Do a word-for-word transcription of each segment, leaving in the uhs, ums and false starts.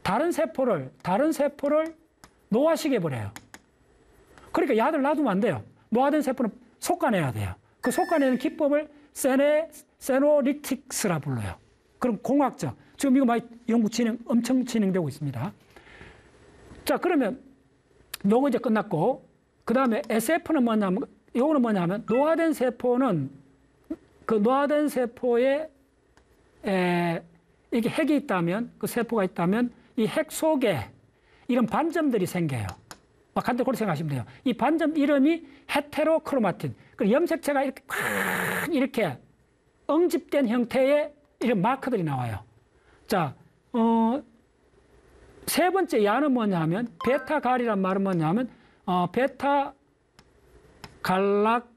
다른 세포를, 다른 세포를 노화시켜버려요. 그러니까 야들 놔두면 안 돼요. 노화된 세포는 솎아내야 돼요. 그 솎아내는 기법을 세네, 세노리틱스라 불러요. 그럼 공학적. 지금 이거 많이 연구 진행, 엄청 진행되고 있습니다. 자, 그러면 요거 이제 끝났고, 그 다음에 에스에프는 뭐냐면, 요거는 뭐냐면, 노화된 세포는 그 노화된 세포에 에, 이게 핵이 있다면, 그 세포가 있다면, 이 핵 속에 이런 반점들이 생겨요. 간단히 그렇게 생각하시면 돼요. 이 반점 이름이 헤테로크로마틴. 그 염색체가 이렇게 꽉 이렇게 응집된 형태의 이런 마크들이 나와요. 자, 어, 세 번째 야는 뭐냐 하면, 베타 갈이란 말은 뭐냐 하면, 어, 베타 갈락,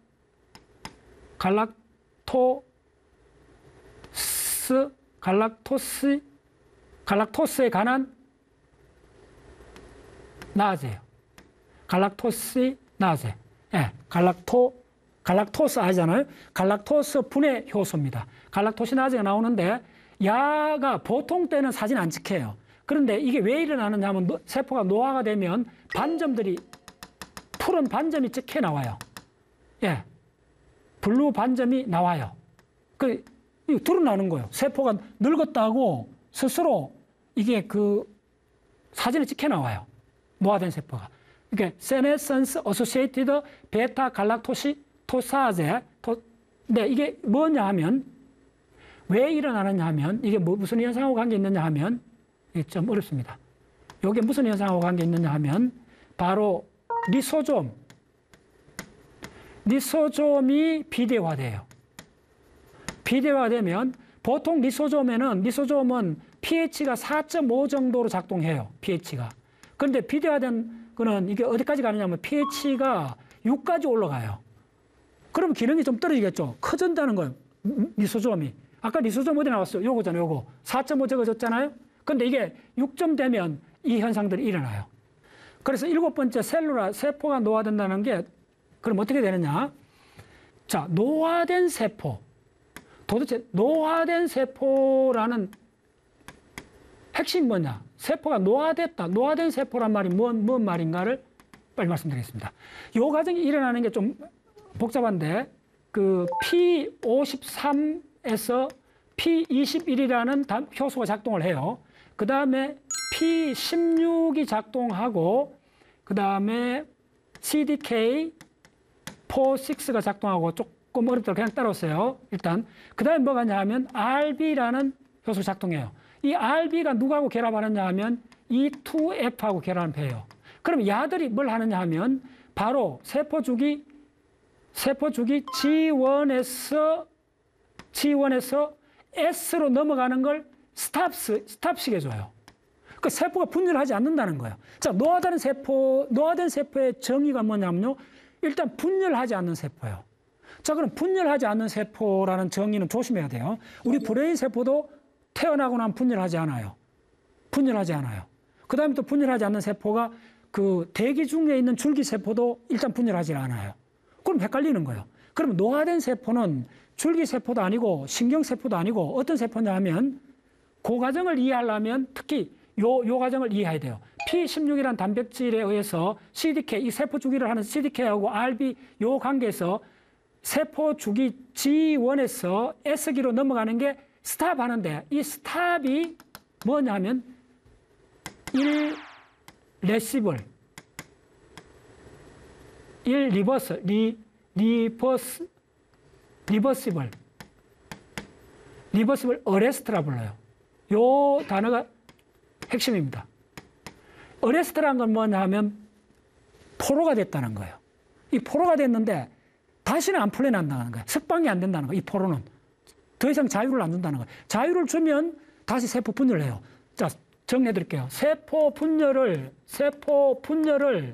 갈락토스, 갈락토스, 갈락토스에 관한 나아제예요. 갈락토스 나아제. 예, 갈락토, 갈락토스 아시잖아요? 갈락토스 분해 효소입니다. 갈락토스 나아제가 나오는데, 야가 보통 때는 사진 안 찍혀요. 그런데 이게 왜 일어나느냐 하면, 세포가 노화가 되면 반점들이, 푸른 반점이 찍혀 나와요. 예. 블루 반점이 나와요. 그, 이거 드러나는 거예요. 세포가 늙었다고 스스로 이게 그 사진을 찍혀 나와요. 노화된 세포가. 이게 senescence associated beta galactosidase. 네, 이게 뭐냐 하면, 왜 일어나느냐 하면, 이게 뭐 무슨 현상하고 관계 있느냐 하면, 이게 좀 어렵습니다. 이게 무슨 현상하고 관계 있느냐 하면, 바로 리소좀. 리소좀이 비대화돼요. 비대화되면, 보통 리소좀에는, 리소좀은 pH가 사 점 오 정도로 작동해요. pH가. 그런데 비대화된 거는 이게 어디까지 가느냐 하면 pH가 육까지 올라가요. 그럼 기능이 좀 떨어지겠죠. 커진다는 거예요. 리소좀이. 아까 리소좀 어디 나왔어요? 요거잖아요. 요거. 사 점 오 적어졌잖아요. 근데 이게 육 점 되면 이 현상들이 일어나요. 그래서 일곱 번째 셀룰라, 세포가 노화된다는 게, 그럼 어떻게 되느냐? 자, 노화된 세포. 도대체 노화된 세포라는 핵심이 뭐냐? 세포가 노화됐다. 노화된 세포란 말이 뭔, 뭔 말인가를 빨리 말씀드리겠습니다. 이 과정이 일어나는 게 좀 복잡한데, 그 피 오십삼에서 피 이십일이라는 효소가 작동을 해요. 그 다음에 피 십육이 작동하고, 그 다음에 씨디케이 사, 육가 작동하고, 조금 어렵더라도 그냥 따라오세요. 일단. 그 다음에 뭐가 있냐 하면 알비라는 효소 작동해요. 이 알비가 누구하고 결합하느냐 하면 이 투 에프하고 결합해요. 그럼 야들이 뭘 하느냐 하면 바로 세포주기, 세포주기 지 원에서, 지 원에서 S로 넘어가는 걸 스탑, 스탑시켜줘요. 그 세포가 분열하지 않는다는 거예요. 자, 노화된 세포, 노화된 세포의 정의가 뭐냐면요. 일단 분열하지 않는 세포예요. 자, 그럼 분열하지 않는 세포라는 정의는 조심해야 돼요. 우리 브레인 세포도 태어나고 나면 분열하지 않아요. 분열하지 않아요. 그 다음에 또 분열하지 않는 세포가 그 대기 중에 있는 줄기세포도 일단 분열하지 않아요. 그럼 헷갈리는 거예요. 그럼 노화된 세포는 줄기세포도 아니고 신경세포도 아니고 어떤 세포냐 하면 그 과정을 이해하려면 특히 요, 요 과정을 이해해야 돼요. 피 십육이라는 단백질에 의해서 씨디케이, 이 세포 주기를 하는 씨디케이하고 알비 요 관계에서 세포 주기 지 원에서 S기로 넘어가는 게 스탑 하는데 이 스탑이 뭐냐 하면 일 레시블, 일 리버스, 리, 리버스, 리버시블, 리버시블 어레스트라 불러요. 요 단어가 핵심입니다. 어레스트라는 건 뭐냐 하면 포로가 됐다는 거예요. 이 포로가 됐는데 다시는 안 풀려난다는 거예요. 석방이 안 된다는 거예요. 이 포로는. 더 이상 자유를 안 준다는 거예요. 자유를 주면 다시 세포 분열을 해요. 자, 정리해 드릴게요. 세포 분열을, 세포 분열을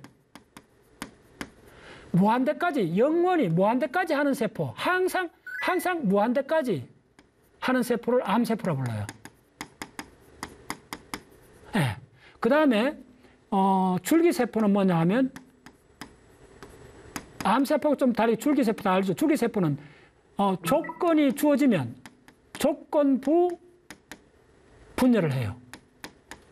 무한대까지, 영원히 무한대까지 하는 세포, 항상, 항상 무한대까지 하는 세포를 암세포라 불러요. 예. 네. 그 다음에, 어, 줄기세포는 뭐냐 하면, 암세포가 좀 다르게 줄기세포 다 알죠? 줄기세포는, 어, 조건이 주어지면 조건부 분열을 해요.